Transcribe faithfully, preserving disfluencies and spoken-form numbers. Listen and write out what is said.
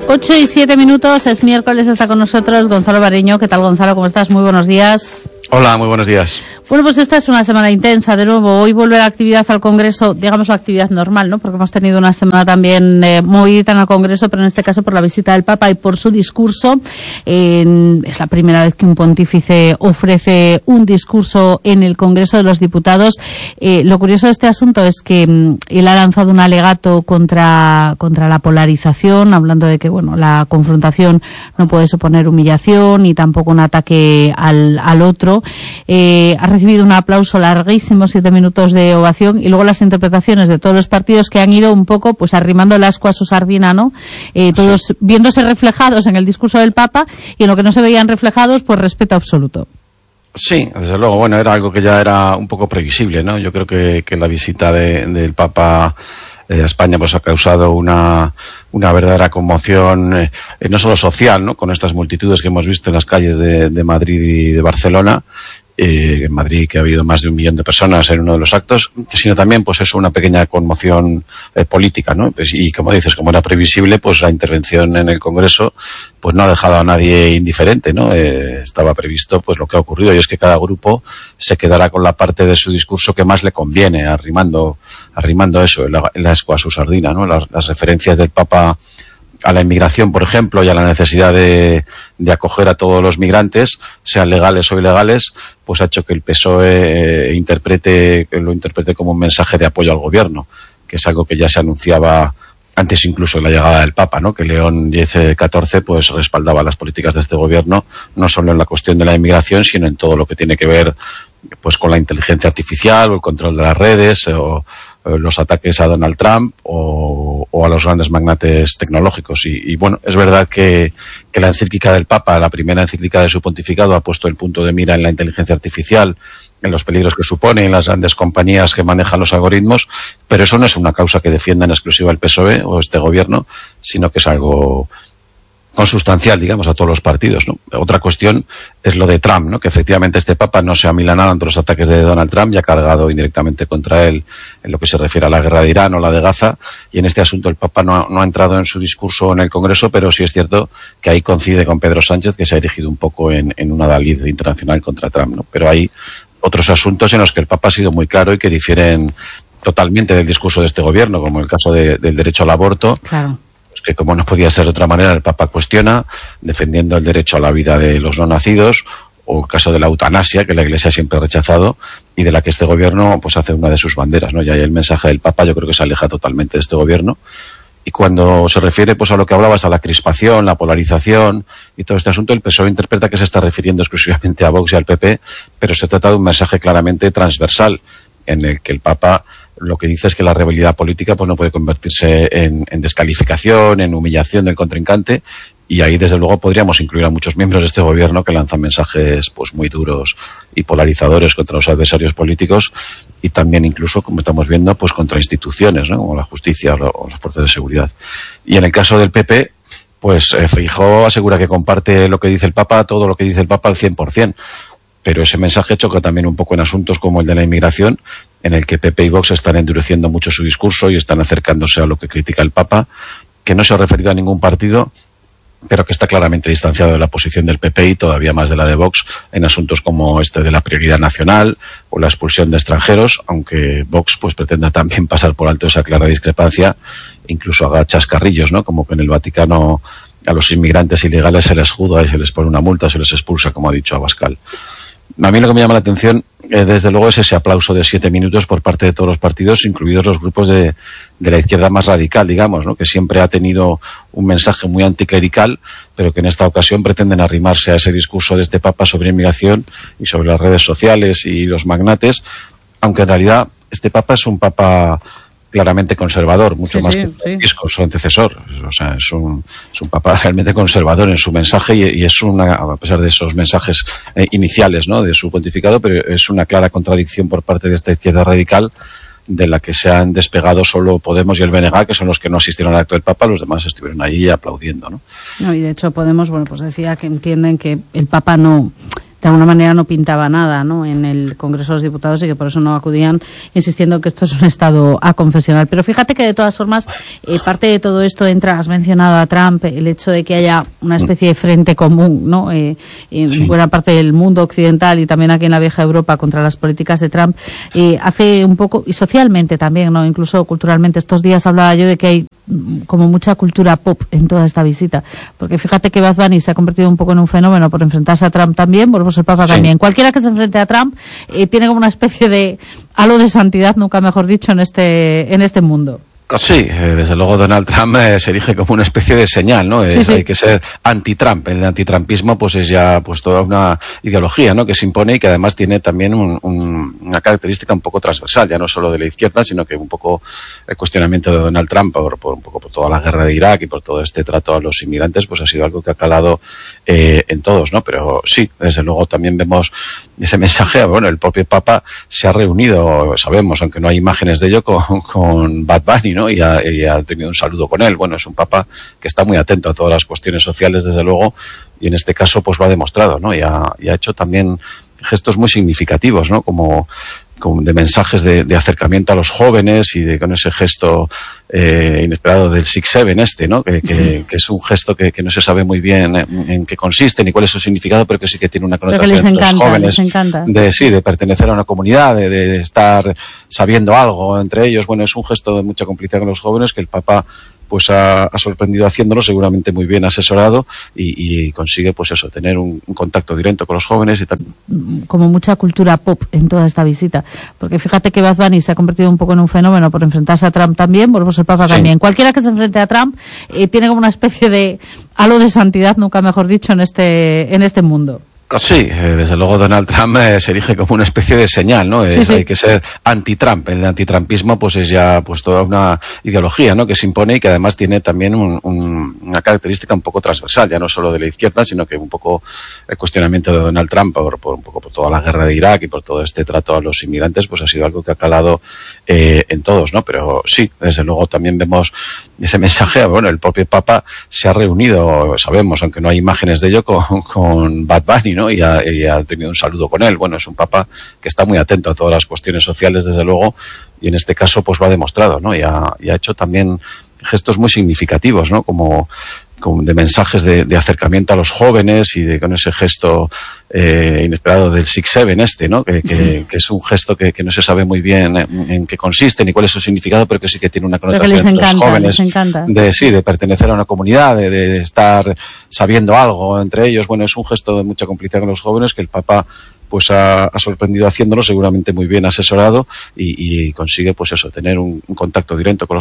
Ocho y siete minutos, es miércoles, está con nosotros Gonzalo Bariño. ¿Qué tal, Gonzalo? ¿Cómo estás? Muy buenos días. Hola, muy buenos días. Bueno, pues esta es una semana intensa, de nuevo. Hoy vuelve la actividad al Congreso, digamos la actividad normal, ¿no? Porque hemos tenido una semana también eh, movidita en el Congreso, pero en este caso por la visita del Papa y por su discurso. Eh, es la primera vez que un pontífice ofrece un discurso en el Congreso de los Diputados. Eh, lo curioso de este asunto es que mm, él ha lanzado un alegato contra, contra la polarización, hablando de que, bueno, la confrontación no puede suponer humillación ni tampoco un ataque al, al otro. Eh, ha recibido un aplauso larguísimo, siete minutos de ovación, y luego las interpretaciones de todos los partidos que han ido un poco pues arrimando el ascua a su sardina, ¿no? Eh, todos sí. Viéndose reflejados en el discurso del Papa, y en lo que no se veían reflejados, pues respeto absoluto. Sí, desde luego, bueno, era algo que ya era un poco previsible, ¿no? Yo creo que, que la visita de, del Papa a España pues ha causado una, una verdadera conmoción, eh, no solo social, ¿no? Con estas multitudes que hemos visto en las calles de, de Madrid y de Barcelona, Eh, en Madrid, que ha habido más de un millón de personas en uno de los actos, sino también pues eso, una pequeña conmoción eh, política, ¿no? Pues, y como dices, como era previsible, pues la intervención en el Congreso pues no ha dejado a nadie indiferente, ¿no? Eh, estaba previsto pues lo que ha ocurrido, y es que cada grupo se quedará con la parte de su discurso que más le conviene, arrimando, arrimando eso, el, el ascua a su sardina, ¿no? Las, las referencias del Papa a la inmigración, por ejemplo, y a la necesidad de, de acoger a todos los migrantes, sean legales o ilegales, pues ha hecho que el P S O E eh, interprete, que lo interprete como un mensaje de apoyo al gobierno, que es algo que ya se anunciaba antes incluso de la llegada del Papa, ¿no? Que León catorce pues respaldaba las políticas de este gobierno, no solo en la cuestión de la inmigración, sino en todo lo que tiene que ver pues con la inteligencia artificial o el control de las redes o los ataques a Donald Trump o, o a los grandes magnates tecnológicos. Y, y bueno, es verdad que, que la encíclica del Papa, la primera encíclica de su pontificado, ha puesto el punto de mira en la inteligencia artificial, en los peligros que supone, en las grandes compañías que manejan los algoritmos, pero eso no es una causa que defienda en exclusiva el P S O E o este gobierno, sino que es algo consustancial, digamos, a todos los partidos, ¿no? Otra cuestión es lo de Trump, ¿no? Que efectivamente este Papa no se ha amilanado ante los ataques de Donald Trump y ha cargado indirectamente contra él en lo que se refiere a la guerra de Irán o la de Gaza, y en este asunto el Papa no, no ha entrado en su discurso en el Congreso, pero sí es cierto que ahí coincide con Pedro Sánchez, que se ha erigido un poco en, en una adalid internacional contra Trump, ¿no? Pero hay otros asuntos en los que el Papa ha sido muy claro y que difieren totalmente del discurso de este gobierno, como el caso de, del derecho al aborto. Claro. Pues que, como no podía ser de otra manera, el Papa cuestiona, defendiendo el derecho a la vida de los no nacidos, o el caso de la eutanasia, que la Iglesia siempre ha rechazado y de la que este gobierno pues hace una de sus banderas, ¿no? Y ahí el mensaje del Papa yo creo que se aleja totalmente de este gobierno. Y cuando se refiere pues a lo que hablabas, a la crispación, la polarización y todo este asunto, el P S O E interpreta que se está refiriendo exclusivamente a Vox y al P P, pero se trata de un mensaje claramente transversal, en el que el Papa lo que dice es que la rivalidad política pues no puede convertirse en, en descalificación, en humillación del contrincante, y ahí desde luego podríamos incluir a muchos miembros de este gobierno que lanzan mensajes pues muy duros y polarizadores contra los adversarios políticos, y también incluso, como estamos viendo, pues contra instituciones, ¿no? Como la justicia o las fuerzas de seguridad. Y en el caso del P P, pues eh, Feijóo asegura que comparte lo que dice el Papa, todo lo que dice el Papa al cien por cien. Pero ese mensaje choca también un poco en asuntos como el de la inmigración, en el que P P y Vox están endureciendo mucho su discurso y están acercándose a lo que critica el Papa, que no se ha referido a ningún partido, pero que está claramente distanciado de la posición del P P y todavía más de la de Vox en asuntos como este de la prioridad nacional o la expulsión de extranjeros, aunque Vox pues pretenda también pasar por alto esa clara discrepancia, incluso haga chascarrillos, ¿no? Como que en el Vaticano a los inmigrantes ilegales se les juzga y se les pone una multa, se les expulsa, como ha dicho Abascal. A mí lo que me llama la atención, eh, desde luego, es ese aplauso de siete minutos por parte de todos los partidos, incluidos los grupos de, de la izquierda más radical, digamos, ¿no? Que siempre ha tenido un mensaje muy anticlerical, pero que en esta ocasión pretenden arrimarse a ese discurso de este Papa sobre inmigración y sobre las redes sociales y los magnates, aunque en realidad este Papa es un Papa claramente conservador, mucho sí, más sí, que Francisco, sí. Su antecesor. O sea, es un, es un papa realmente conservador en su mensaje y, y es una, a pesar de esos mensajes eh, iniciales, ¿no?, de su pontificado, pero es una clara contradicción por parte de esta izquierda radical, de la que se han despegado solo Podemos y el B N G, que son los que no asistieron al acto del Papa. Los demás estuvieron ahí aplaudiendo, ¿no? No, y de hecho Podemos, bueno, pues decía que entienden que el Papa no... de alguna manera no pintaba nada, ¿no?, en el Congreso de los Diputados y que por eso no acudían, insistiendo que esto es un estado aconfesional. Pero fíjate que de todas formas, eh, parte de todo esto entra, has mencionado a Trump, el hecho de que haya una especie de frente común, ¿no?, eh, en sí. buena parte del mundo occidental y también aquí en la vieja Europa contra las políticas de Trump, eh, hace un poco, y socialmente también, ¿no?, incluso culturalmente. Estos días hablaba yo de que hay como mucha cultura pop en toda esta visita, porque fíjate que Bad Bunny se ha convertido un poco en un fenómeno por enfrentarse a Trump también, bueno, pues el Papa sí. también. Cualquiera que se enfrente a Trump eh, tiene como una especie de halo de santidad, nunca mejor dicho, en este en este mundo. Sí, desde luego Donald Trump eh, se erige como una especie de señal, ¿no? Sí, es, sí. Hay que ser anti-Trump. El antitrumpismo pues es ya pues toda una ideología, ¿no?, que se impone y que además tiene también un, un, una característica un poco transversal, ya no solo de la izquierda, sino que un poco el cuestionamiento de Donald Trump por, por un poco por toda la guerra de Irak y por todo este trato a los inmigrantes, pues ha sido algo que ha calado eh, en todos, ¿no? Pero sí, desde luego también vemos ese mensaje. Bueno, el propio Papa se ha reunido, sabemos, aunque no hay imágenes de ello, con, con Bad Bunny, ¿no? Y ha, y ha tenido un saludo con él. Bueno, es un Papa que está muy atento a todas las cuestiones sociales, desde luego, y en este caso pues lo ha demostrado, ¿no? Y ha, y ha hecho también gestos muy significativos, ¿no?, como, como de mensajes de, de acercamiento a los jóvenes y de con ese gesto eh, inesperado del six seven este, ¿no?, que, que, sí. que es un gesto que, que no se sabe muy bien en, en qué consiste ni cuál es su significado, pero que sí que tiene una connotación entre los jóvenes les encanta. de sí, de pertenecer a una comunidad, de, de estar sabiendo algo entre ellos. Bueno, es un gesto de mucha complicidad con los jóvenes que el Papa pues ha, ha sorprendido haciéndolo, seguramente muy bien asesorado, y, y consigue pues eso, tener un, un contacto directo con los jóvenes y también como mucha cultura pop en toda esta visita, porque fíjate que Bad Bunny se ha convertido un poco en un fenómeno por enfrentarse a Trump también, bueno, pues el Papa sí. también. Cualquiera que se enfrente a Trump eh, tiene como una especie de halo de santidad, nunca mejor dicho, en este en este mundo. Sí, desde luego Donald Trump eh, se erige como una especie de señal, ¿no? Es, sí, sí. Hay que ser anti-Trump. El antitrumpismo pues es ya pues toda una ideología, ¿no?, que se impone y que además tiene también un, un, una característica un poco transversal, ya no solo de la izquierda, sino que un poco el cuestionamiento de Donald Trump por, por un poco por toda la guerra de Irak y por todo este trato a los inmigrantes, pues ha sido algo que ha calado eh, en todos, ¿no? Pero sí, desde luego también vemos ese mensaje. Bueno, el propio Papa se ha reunido, sabemos, aunque no hay imágenes de ello, con, con Bad Bunny, ¿no? Y ha, y ha tenido un saludo con él. Bueno, es un Papa que está muy atento a todas las cuestiones sociales, desde luego, y en este caso pues lo ha demostrado, ¿no? Y ha, y ha hecho también gestos muy significativos, ¿no?, como, como de mensajes de, de acercamiento a los jóvenes y de con ese gesto eh, inesperado del six seven este, ¿no?, que, que, sí. que es un gesto que, que no se sabe muy bien en, en qué consiste ni cuál es su significado, pero que sí que tiene una connotación entre encanta, los jóvenes les encanta. de sí, de pertenecer a una comunidad, de, de estar sabiendo algo entre ellos. Bueno, es un gesto de mucha complicidad con los jóvenes que el Papa pues ha, ha sorprendido haciéndolo, seguramente muy bien asesorado, y, y consigue pues eso, tener un, un contacto directo con los